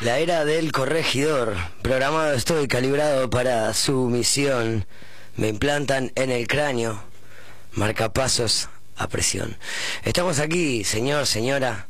La era del corregidor. Programado estoy, calibrado para su misión. Me implantan en el cráneo marcapasos a presión. Estamos aquí, señor, señora,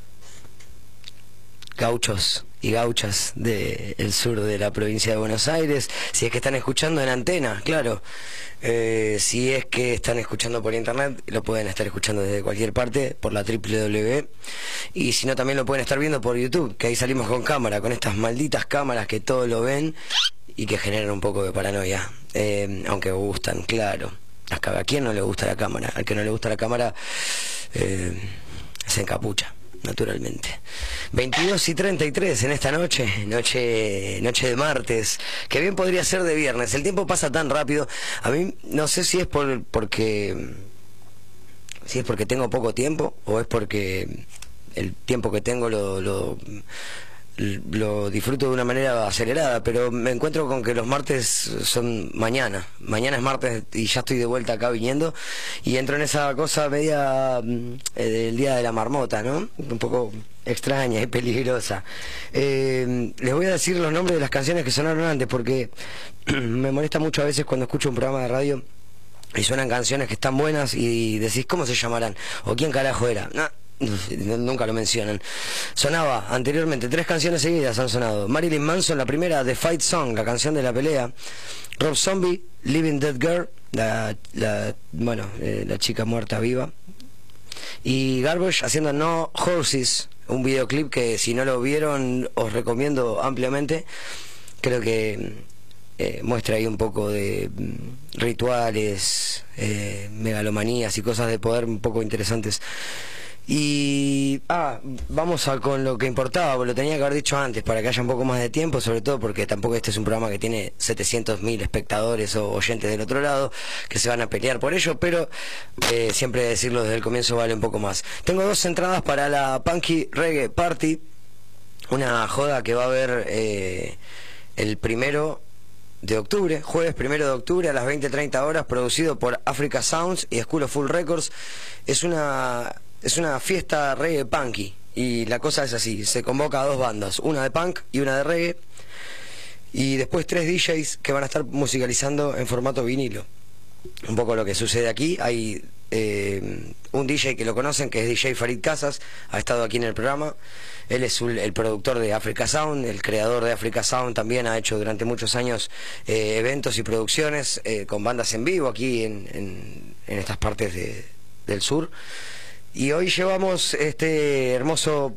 gauchos y gauchas del sur de la provincia de Buenos Aires, si es que están escuchando en antena, claro, si es que están escuchando por internet, lo pueden estar escuchando desde cualquier parte, por la www, y si no también lo pueden estar viendo por YouTube, que ahí salimos con cámara, con estas malditas cámaras que todo lo ven y que generan un poco de paranoia, aunque gustan, claro. ¿A quién no le gusta la cámara? Al que no le gusta la cámara se encapucha, naturalmente. 22:33 en esta noche de martes, que bien podría ser de viernes. El tiempo pasa tan rápido. A mí no sé si es porque tengo poco tiempo o es porque el tiempo que tengo lo disfruto de una manera acelerada, pero me encuentro con que los martes son mañana es martes y ya estoy de vuelta acá viniendo y entro en esa cosa media del día de la marmota, ¿no? Un poco extraña y peligrosa. Les voy a decir los nombres de las canciones que sonaron antes porque me molesta mucho a veces cuando escucho un programa de radio y suenan canciones que están buenas y decís ¿cómo se llamarán? ¿O quién carajo era? Nunca lo mencionan. Sonaba anteriormente, 3 canciones seguidas han sonado. Marilyn Manson, la primera, The Fight Song, la canción de la pelea. Rob Zombie, Living Dead Girl, la chica muerta viva. Y Garbage haciendo No Horses, un videoclip que si no lo vieron os recomiendo ampliamente. Creo que muestra ahí un poco de rituales, megalomanías y cosas de poder un poco interesantes. Y vamos con lo que importaba, lo tenía que haber dicho antes para que haya un poco más de tiempo, sobre todo porque tampoco este es un programa que tiene 700.000 espectadores o oyentes del otro lado que se van a pelear por ello, pero siempre decirlo desde el comienzo vale un poco más. Tengo 2 entradas para la Punky Reggae Party, una joda que va a haber el 1 de octubre, jueves 1 de octubre a las 20:30 horas, producido por Africa Sounds y School of Full Records. Es una fiesta reggae punky y la cosa es así, se convoca a 2 bandas, una de punk y una de reggae, y después 3 DJs que van a estar musicalizando en formato vinilo. Un poco lo que sucede aquí, hay un DJ que lo conocen, que es DJ Farid Casas, ha estado aquí en el programa, él es el productor de Africa Sound, el creador de Africa Sound, también ha hecho durante muchos años eventos y producciones con bandas en vivo aquí en estas partes del sur. Y hoy llevamos este hermoso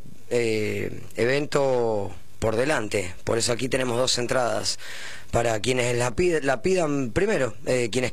evento por delante, por eso aquí tenemos 2 entradas para quienes la pidan primero, quienes